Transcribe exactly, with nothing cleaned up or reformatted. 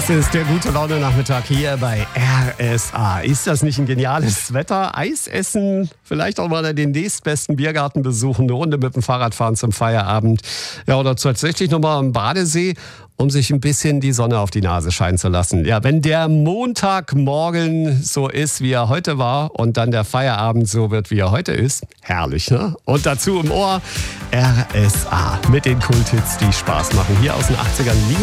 Das ist der gute Laune-Nachmittag hier bei R S A. Ist das nicht ein geniales Wetter? Eis essen, vielleicht auch mal den nächstbesten Biergarten besuchen, eine Runde mit dem Fahrrad fahren zum Feierabend. Ja, oder tatsächlich nochmal am Badesee, um sich ein bisschen die Sonne auf die Nase scheinen zu lassen. Ja, wenn der Montagmorgen so ist, wie er heute war und dann der Feierabend so wird, wie er heute ist, herrlich, ne? Und dazu im Ohr R S A mit den Kulthits, die Spaß machen. Hier aus den achtzigern.